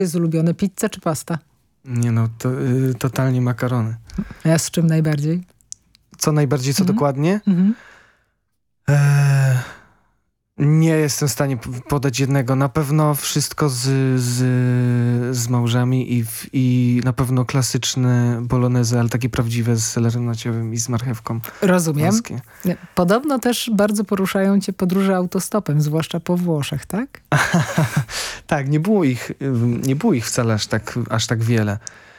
Jest ulubione pizza czy pasta? Nie no, to totalnie makarony. A ja z czym najbardziej? Co najbardziej, co dokładnie? Mhm. Nie jestem w stanie podać jednego. Na pewno wszystko z małżami i na pewno klasyczne bolognese, ale takie prawdziwe z selerem naciowym i z marchewką. Rozumiem. Polskie. Podobno też bardzo poruszają cię podróże autostopem, zwłaszcza po Włoszech, tak? Tak, nie było ich wcale aż tak wiele.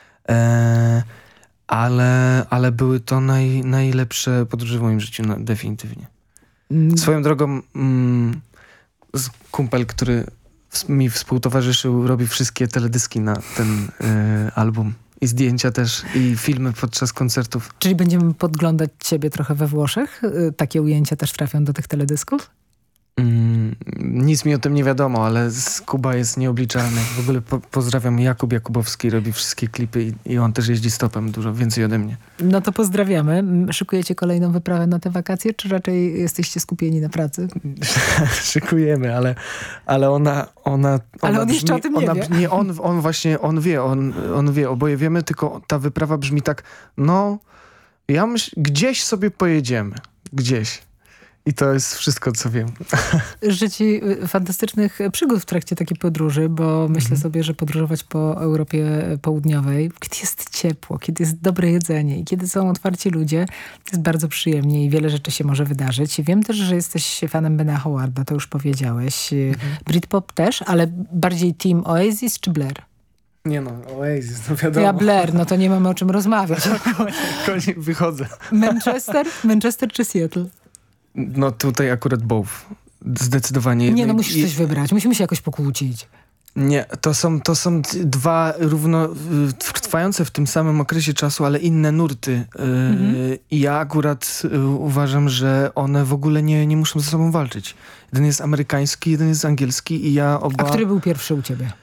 Ale były to najlepsze podróże w moim życiu, no, definitywnie. Swoją drogą kumpel, który mi współtowarzyszył, robi wszystkie teledyski na ten album. I zdjęcia też, i filmy podczas koncertów. Czyli będziemy podglądać ciebie trochę we Włoszech? Takie ujęcia też trafią do tych teledysków? Nic mi o tym nie wiadomo, ale Kuba jest nieobliczalny. W ogóle pozdrawiam, Jakub Jakubowski robi wszystkie klipy i on też jeździ stopem dużo więcej ode mnie. No to pozdrawiamy. Szykujecie kolejną wyprawę na te wakacje, czy raczej jesteście skupieni na pracy? Szykujemy, ale ona ale on jeszcze o tym nie wie. Nie, on właśnie, on wie, oboje wiemy, tylko ta wyprawa brzmi tak, no, ja myślę, gdzieś sobie pojedziemy. Gdzieś. I to jest wszystko, co wiem. Życzę ci fantastycznych przygód w trakcie takiej podróży, bo myślę sobie, że podróżować po Europie Południowej, kiedy jest ciepło, kiedy jest dobre jedzenie i kiedy są otwarci ludzie, jest bardzo przyjemnie i wiele rzeczy się może wydarzyć. Wiem też, że jesteś fanem Bena Howarda, to już powiedziałeś. Britpop też, ale bardziej team Oasis czy Blair? Nie no, Oasis, no wiadomo. Ja Blair, no to nie mamy o czym rozmawiać. Wychodzę. Manchester czy Seattle? No tutaj akurat both. Zdecydowanie. Nie, no musisz coś wybrać. Musimy się jakoś pokłócić. Nie, to są dwa trwające w tym samym okresie czasu, ale inne nurty. I ja akurat uważam, że one w ogóle nie muszą ze sobą walczyć. Jeden jest amerykański, jeden jest angielski i ja oba... A który był pierwszy u ciebie?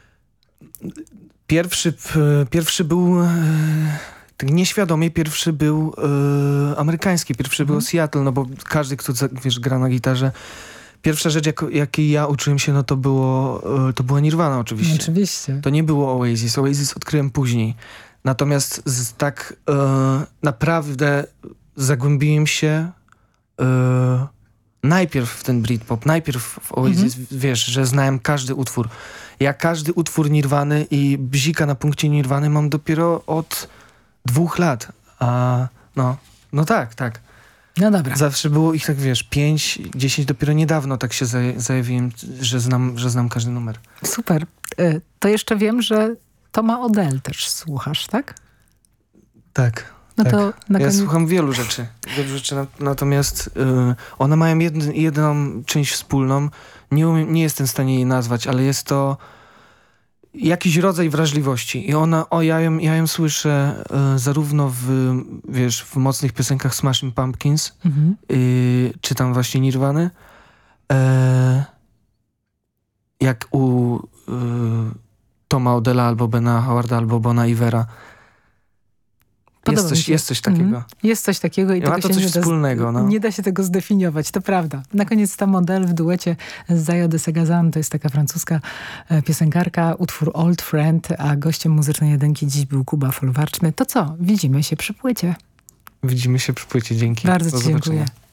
Pierwszy był... Tak nieświadomie pierwszy był amerykański, pierwszy był Seattle, no bo każdy, kto gra na gitarze, pierwsza rzecz, jakiej ja uczyłem się, no to była Nirvana oczywiście. Oczywiście. To nie było Oasis. Oasis odkryłem później. Natomiast naprawdę zagłębiłem się najpierw w ten Britpop, najpierw w Oasis, wiesz, że znałem każdy utwór. Ja każdy utwór Nirwany i bzika na punkcie Nirwany mam dopiero od 2 lat. No tak. No dobra. Zawsze było ich tak, wiesz, 5, 10, dopiero niedawno tak się zajawiłem, że znam każdy numer. Super. To jeszcze wiem, że Toma Odell też słuchasz, tak? Tak. No tak. To ja słucham wielu rzeczy, natomiast one mają jedną część wspólną. Nie jestem w stanie jej nazwać, ale jest to jakiś rodzaj wrażliwości. I ja ją słyszę zarówno w mocnych piosenkach Smashing Pumpkins, czy tam właśnie Nirwany, jak u Toma Odella, albo Bena Howarda, albo Bona Ivera. Jest coś takiego. Jest coś takiego i ma to coś wspólnego. Nie da się tego zdefiniować, to prawda. Na koniec ta model w duecie z Zaya de Sagazan, to jest taka francuska piosenkarka, utwór Old Friend, a gościem muzycznej jedynki dziś był Kuba Folwarczny. To co? Widzimy się przy płycie. Widzimy się przy płycie, dzięki. Bardzo ci dziękuję.